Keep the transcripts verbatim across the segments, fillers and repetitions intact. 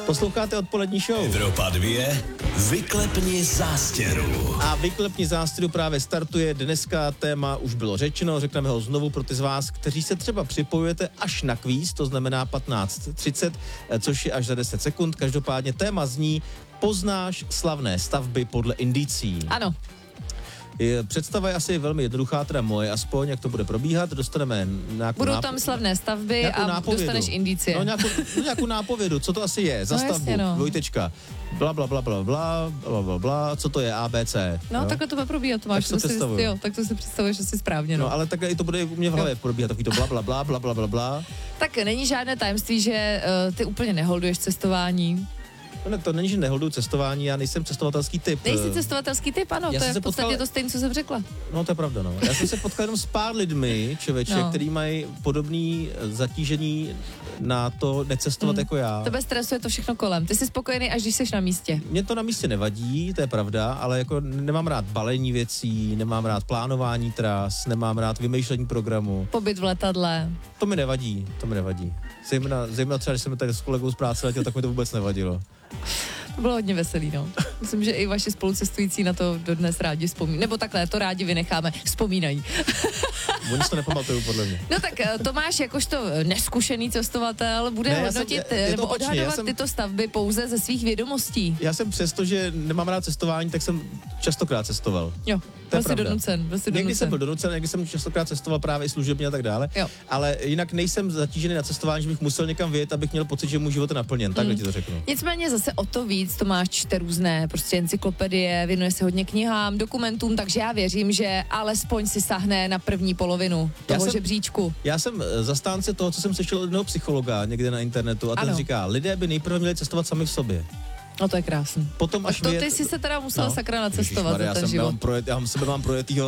Posloucháte odpolední show. Evropa dvě, vyklepni zástěru. A vyklepni zástěru právě startuje. Dneska téma už bylo řečeno, řekneme ho znovu pro ty z vás, kteří se třeba připojujete až na kvíz, to znamená patnáct třicet, což je až za deset sekund. Každopádně téma zní: poznáš slavné stavby podle indicí. Ano. Je, představa je asi velmi jednoduchá, teda moje aspoň, jak to bude probíhat. Dostaneme nějakou Budou nápo- tam slavné stavby a nápovědu. dostaneš indicie. No nějakou, no, nějakou nápovědu, co to asi je, za No, stavbu, jasně, no. dvojtečka, bla, bla, bla, bla, bla, bla, bla, bla, co to je, A, B, C. No, jo? takhle to bude probíhat, Tomáš. Tak to si, představuju. jo, tak to si představuješ asi správně. No. No, ale takhle i to bude u mě v hlavě probíhat, takový to bla, bla, bla, bla, bla, bla, bla. Tak není žádné tajemství, že uh, ty úplně neholduješ cestování. No, ne, to není, že neholduju cestování, já nejsem cestovatelský typ. Nejsi cestovatelský typ, ano, Já to jsem je se v podstatě potkal- to stejné, co jsem řekla. No, to je pravda, no. Já jsem se potkal jenom s pár lidmi, člověče, No. který mají podobný zatížení na to necestovat Hmm. jako já. Tebe stresuje to všechno kolem. Ty jsi spokojený, až když jsi na místě. Mně to na místě nevadí, to je pravda, ale jako nemám rád balení věcí, nemám rád plánování tras, nemám rád vymýšlení programu. Pobyt v letadle. To mi nevadí, to mi nevadí. Zejména, zejména třeba, když jsem tady s kolegou z práce letěl, tak mi to vůbec nevadilo. To bylo hodně veselý, no. Myslím, že i vaši spolucestující na to dodnes rádi vzpomínají. Nebo takhle, to rádi vynecháme. Vzpomínají. Oni si to nepamatují, podle mě. No tak eh, Tomáš, jakožto neskušený cestovatel, bude Ne, já jsem- hodnotit je- je eh, to nebo opačně, já odhadovat jsem- tyto stavby pouze ze svých vědomostí. Já jsem přesto, že nemám rád cestování, tak jsem častokrát cestoval. Jo, To je byl jsi pravda. donucen, byl jsi Někdy donucen. jsem byl donucen, někdy jsem častokrát cestoval právě i služebně a tak dále. Jo. Ale jinak nejsem zatížený na cestování, že bych musel někam vyjet, abych měl pocit, že můj život je naplněn. Takhle Mm. ti to řeknu. Nicméně zase o to víc Tomáš čte různé prostě encyklopedie, věnuje se hodně knihám, dokumentům, takže já věřím, že alespoň si sahne na první polovinu toho jsem- žebříčku. Já jsem eh, zastánce toho, co jsem slyšel od jednoho psychologa někde na internetu, a ten Ano. říká, lidé by nejprve měli cestovat sami v sobě. No to je krásný. Potom až To ty vyjet- jsi se teda musel sakra nacestovat Ježišmarja, za ten já jsem, já život. mám projet, já mám sebe mám projetýho,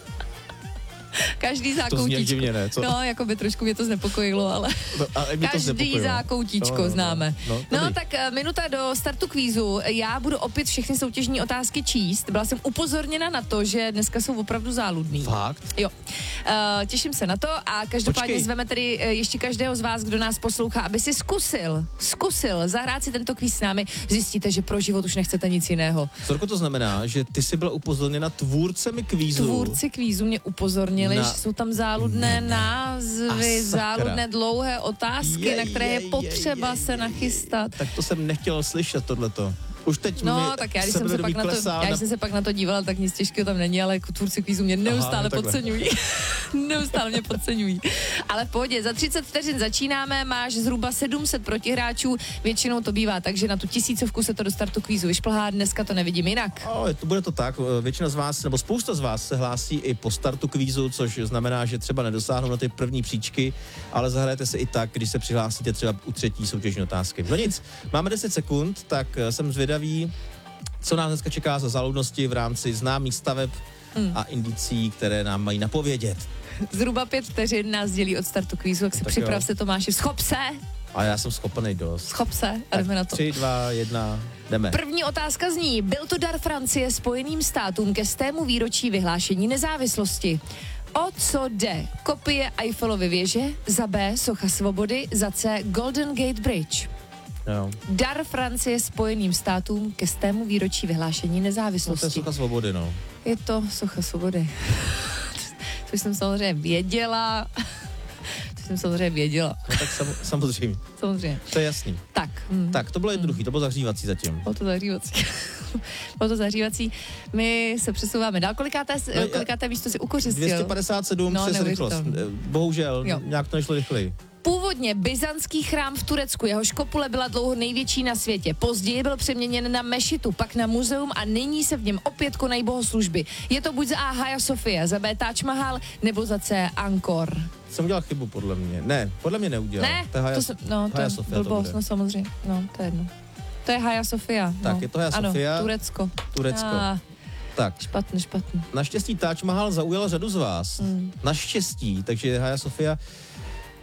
Každý to zní jak zákoutíčko. divně, ne? Co? No, jako by trošku mě to znepokojilo, ale No, ale mě to každý znepokojilo. zákoutíčko No, no, no. známe. No, No, dobrý. tak eh, minuta do startu kvízu. Já budu opět všechny soutěžní otázky číst. Byla jsem upozorněna na to, že dneska jsou opravdu záludný. Fakt? Jo. Uh, těším se na to a každopádně Počkej. zveme tedy uh, ještě každého z vás, kdo nás poslouchá, aby si zkusil, zkusil zahrát si tento kvíz s námi. Zjistíte, že pro život už nechcete nic jiného. Zorko, to znamená, že ty jsi byla upozorněna tvůrcemi kvízu. Tvůrci kvízu mě upozornili, Na- že jsou tam záludné názvy, A sakra. záludné dlouhé otázky, Je, na které je, je, potřeba je, se je, nachystat. Tak to jsem nechtěl slyšet, tohleto. Už teď No, mi tak já když, jsem se sebevědomí pak na to, klesá já, když jsem se pak na to dívala, tak nic těžkého tam není, ale jako tvůrci kvízu mě neustále no takhle. podceňují. neustále mě podceňují. Ale v pohodě, za třicet vteřin začínáme, máš zhruba sedm set protihráčů, většinou to bývá tak, že na tu tisícovku se to do startu kvízu vyšplhá, dneska to nevidím jinak. O, to bude to tak, většina z vás, nebo spousta z vás se hlásí i po startu kvízu, což znamená, že třeba nedosáhnou na ty první příčky, ale zahrajete se i tak, když se přihlásíte třeba u třetí soutěžní otázky. No nic, máme deset sekund, tak eh, jsem zvědavý, co nás dneska čeká za záludnosti v rámci známých staveb Mm. a indicí, které nám mají napovědět. Zhruba pět vteřin nás dělí od startu kvízu, tak se Tak připrav jo. se Tomáši, schop se, A já jsem schopený dost. schop se a jdeme na to. Tři, dva, jedna, jdeme. První otázka zní, byl to dar Francie Spojeným státům ke stému výročí vyhlášení nezávislosti. O co jde? Kopie Eiffelovy věže, za B socha svobody, za C Golden Gate Bridge. Jo. Dar Francie Spojeným státům ke stému výročí vyhlášení No, to je nezávislosti. sucha svobody, no. Je to socha svobody. Což jsem samozřejmě věděla. Což jsem samozřejmě věděla. No tak sam, samozřejmě, Samozřejmě. to je jasný. Tak. Hm. Tak, to bylo jednoduchý, to bylo zahřívací zatím. Bylo to zahřívací. Bylo to zahřívací. My se přesouváme dál. Kolikáté, No, kolikáté místo si ukořistil? dvě stě padesát sedm No, přes rychlost. neuvěřitelné. Bohužel, Jo. nějak to nešlo rychleji. Původně byzantský chrám v Turecku, jehož kopule byla dlouho největší na světě. Později byl přeměněn na mešitu, pak na muzeum a nyní se v něm opět konají bohoslužby. Je to buď za A Hagia Sofia, za B Taj Mahal, nebo za C Angkor. Jsem udělal chybu, podle mě. Ne, podle mě neudělal. Ne, to je Hagia, to jsem, no, to Hagia je Sofia to blbost, bude. no samozřejmě, no, to je jedno. To je Hagia Sofia. Tak, no. je to Hagia ano, Sofia. Turecko. Turecko. Ah, Tak, špatný, špatný. naštěstí Taj Mahal zaujal řadu z vás. Hmm. Naštěstí, takže Hagia Sofia.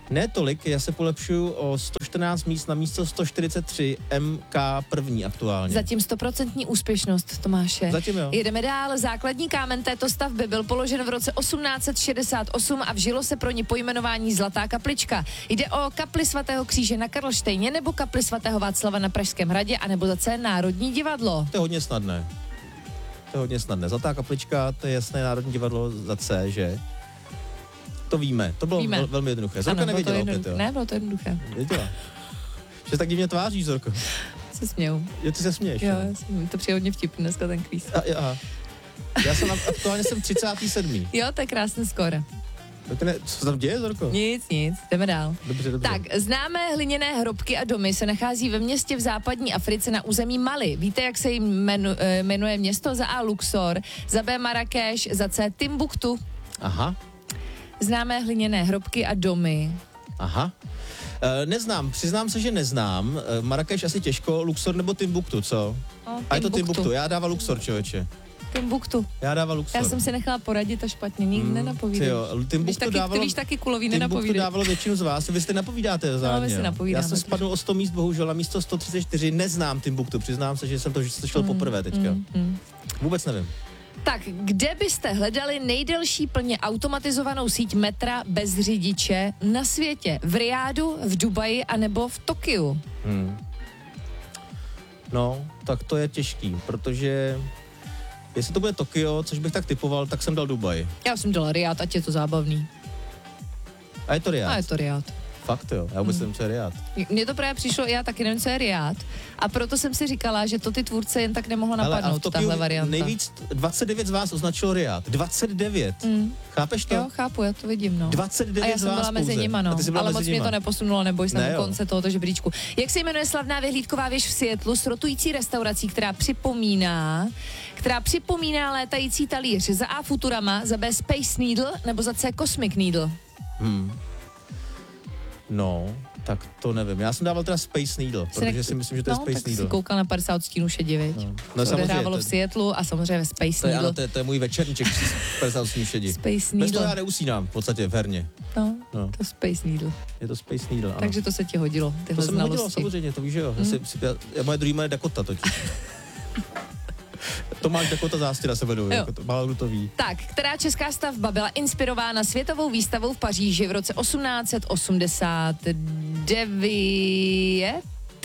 Ne tolik, já se polepšuju o sto čtrnáct míst na místo sto čtyřicet tři, M K první aktuálně. Zatím stoprocentní úspěšnost, Tomáše. Zatím jo. Jedeme dál. Základní kámen této stavby byl položen v roce osmnáct set šedesát osm a vžilo se pro ní pojmenování Zlatá kaplička. Jde o kapli svatého kříže na Karlštejně nebo kapli svatého Václava na Pražském hradě a nebo za C Národní divadlo. To je hodně snadné. To je hodně snadné. Zlatá kaplička, to je jasné Národní divadlo za C, že? To víme. To bylo víme. Vel, velmi jednoduché. Zorka Ano, bylo to nevěděla opět, jednoduché. jo. Ne, bylo to jednoduché. Věděla. Že se tak divně tváříš, Zorko. Se smějou. Jo, ty se směješ. Jo, ne? já jsem, to přijde hodně vtipný dneska ten kvíz. A, aha. Já jsem aktuálně jsem třicátý sedmý Jo, to je krásný skóre. Tak ne, co se tam děje, Zorko? Nic, nic, jdeme dál. Dobře, dobře. Tak, známé hliněné hrobky a domy se nachází ve městě v západní Africe na území Mali. Víte, jak se jim jmenu, jmenuje město? Za A Luxor, za B Marrakeš, za C Timbuktu. Aha, Známé hliněné hrobky a domy. aha. E, neznám, přiznám se, že neznám. E, Marrakeš asi těžko, Luxor nebo Timbuktu, co? O, A je to Timbuktu, já dával Luxor, člověče. Timbuktu. Já dával Luxor. Já jsem si nechala poradit a špatně, nikdy mm, nenapovídej. Jo, Timbuktu Víš taky, dávalo, ty víš taky kulový, Timbuktu nenapovídej. dávalo většinu z vás, vy jste napovídáte No, zároveň. my si napovídáme. Já jsem spadl o sto míst, bohužel, na místo sto třicet čtyři, neznám Timbuktu, přiznám se, že jsem to slyšel mm, poprvé teďka. Mm, mm. Vůbec nevím. Tak, kde byste hledali nejdelší plně automatizovanou síť metra bez řidiče na světě? V Riádu, v Dubaji anebo v Tokiu? Hmm. No, tak to je těžký, protože jestli to bude Tokio, což bych tak typoval, tak jsem dal Dubaj. Já jsem dala Riád, ať je to zábavný. A je to Riad. A je to Riád. Fakt jo, já vůbec hmm. nevím, co je Riad. Mně to právě přišlo, já taky nevím, co je Riád. A proto jsem si říkala, že to ty tvůrce jen tak nemohlo napadnout, tahle varianta. Nejvíc dvacet devět z vás označilo Riad. dvacet devět. Mm. Chápeš to? Jo, chápu, já to vidím, no. dvacet devět a já jsem z vás byla mezi pouze. nima, no. Ale moc mě to neposunulo, nebo jsem ne, na konce tohoto žebříčku. Jak se jmenuje slavná vyhlídková věž v Seattlu s rotující restaurací, která připomíná, která připomíná létající talíř? Za A Futurama, za B Space Needle, nebo za C Cosmic Needle? Hmm. No, tak to nevím. Já jsem dával teda Space Needle, protože ne... si myslím, že to je no, Space tak Needle. si koukal na padesát odstínů šedi, viď? No, no to odehrávalo to... v Seattlu a samozřejmě ve Space to je, Needle. ano, to, je, to je můj večerníček padesát odstínů šedi. Space Bez Needle. toho já neusínám v podstatě v herně. No, No. to Space Needle. Je to Space Needle, ano. Takže to se ti hodilo, tyhle To se mi hodilo, znalosti. samozřejmě, to víš, že jo. Mm. Si, si, já, moje druhý jméno je Dakota totiž. Tomáš Dakota Zástěra se jmenuji, jako to, málo kdo to ví. Tak, která česká stavba byla inspirována světovou výstavou v Paříži v roce osmnáct set osmdesát devět?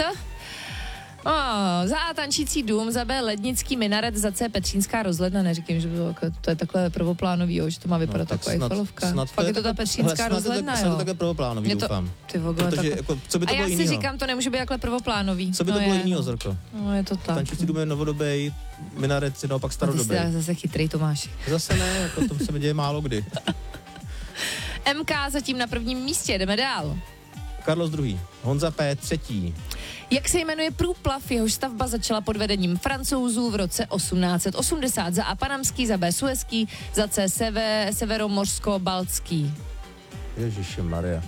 Oh, za A tančící dům, za B lednický minaret, za C Petřínská rozhledna. Neříkám, že to, to je takhle prvoplánový, jo, že to má vypadat No, jako Eiffelovka. Fakt je to ta Petřínská hele, rozhledna, snad jo. to takhle prvoplánový, Mě to, doufám. ty vogole, Protože, tak... jako, co by to A bylo já si jinýho? říkám, to nemůže být jakhle prvoplánový. Co by no to bylo je, jinýho, no. Zorko? No je to tak. Tančící dům je novodobej, minaret je naopak Ty starodobej. jsi zase chytrý, Tomáš. Zase ne, jako to se mi děje málo kdy. M K zatím na prvním místě, jdeme dál. Carlos druhý. Honza P. třetí. Jak se jmenuje průplav, jehož stavba začala pod vedením Francouzů v roce osmnáct set osmdesát? Za A Panamský, za B Suezský, za C Seve, Severomorsko-Baltský. Ježiši Maria.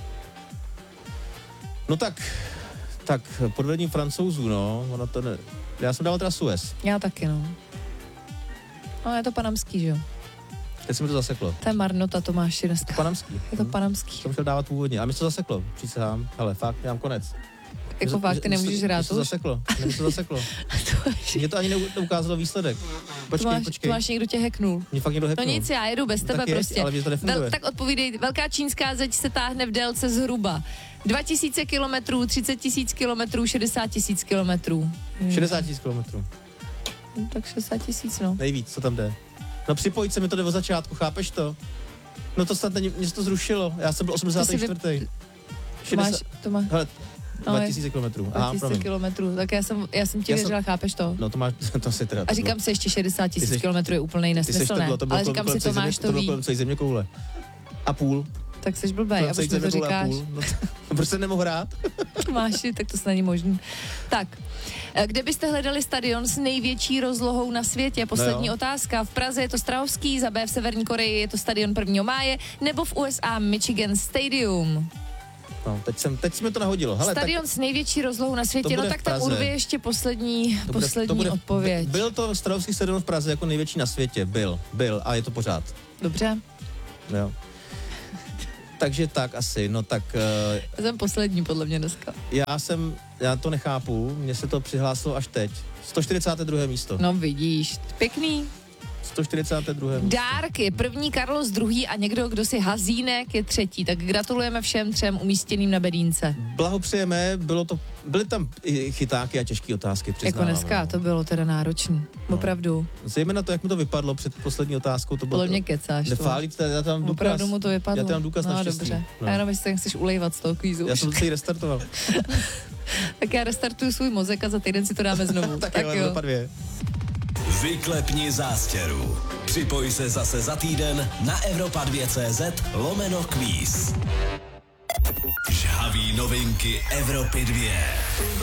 No tak, tak pod vedením Francouzů, no, ono to ne... Já jsem dal teda Suez. Já taky, no. No, je to Panamský, že jo? Teď se mi to zaseklo. To je marnota, Tomáši, dneska. Panamský. Je to Panamský. Jsem chtěl dávat původně. A mi to zaseklo, přísahám. Hele, fakt, já mám konec. Jako fakt, ty nemůžeš hrát už? Mě to už? zaseklo, mě to zaseklo. Mě to ani neukázalo výsledek. Počkej, Tomáš, počkej. Tomáš, někdo tě hacknul. Mě fakt někdo No hacknul. nic, já jedu bez No tebe tak jeď, prostě. ale mě to nefunguje. Vel, tak odpovídej, velká čínská zeď se táhne v délce zhruba dva tisíce kilometrů, třicet tisíc kilometrů, šedesát tisíc kilometrů. šedesát tisíc kilometrů. No, tak šedesát tisíc, no. Nejvíc, co tam jde. No připojit se mi to jde od začátku, chápeš to? No to snad není, mě se to zrušilo. Já jsem byl osmdesát čtyři. Vy... Tomáš, Tomáš, Hele, No, dva tisíce kilometrů. Aha, dva tisíce promiň. kilometrů, tak já jsem, já jsem ti Já jsem- věřila, chápeš to? No to máš, to si teda... A to říkám bylo- si ještě šedesát Ty tisíc seš- kilometrů je úplnej ty seš to nesmyslné, bylo, to bylo ale kolem- říkám kolem si, celé země- Tomáš to to bylo ví, kolem celé země koule. A půl. tak jsi blbej, Kolem a celé proč mi to země koule a říkáš? půl. No, to, proč se nemohl hrát? Tomáši, tak to snad není možný. Tak, eh, kde byste hledali stadion s největší rozlohou na světě? Poslední No otázka. V Praze je to Strahovský, za B v Severní Koreji je to stadion prvního máje, nebo v U S A Michigan Stadium? No, teď, jsem, teď jsme to nahodilo. Hele, Stadion tak, s největší rozlohou na světě, to no bude tak v tam Praze. urvě ještě poslední, to bude, poslední to bude, odpověď. Byl to Strahovský stadion v Praze jako největší na světě. Byl, byl a je to pořád. Dobře. Jo. Takže tak asi, no tak uh, Já jsem poslední podle mě dneska. já jsem, já to nechápu, mně se to přihlásilo až teď. sto čtyřicáté druhé místo. No vidíš, pěkný. sto čtyřicáté druhé místo. Dárk je první, Carlos druhý a někdo, kdo si hazínek, je třetí. Tak gratulujeme všem třem umístěným na bedínce. Blahopřejeme, bylo to, byly tam i chytáky a těžké otázky, přiznávám. Jako dneska no. to bylo teda náročný. No. Opravdu. Zejména to, jak mi to vypadlo před poslední otázkou, to bylo... Podle to- mě kecáš. to. Nefálit, já tam důkaz. Opravdu mu to vypadlo. Já tam důkaz no, na štěstí. dobře. No. A jenom jestli se chceš ulejvat z toho kvízu. Já jsem to celý restartoval. Tak já restartuju svůj mozek a za týden si to dáme znovu. tak, tak jo, jo. dvě. Vyklepni zástěru. Připoj se zase za týden na Evropa dva tečka cé zet lomeno kvíz. Žhavý novinky Evropy dva.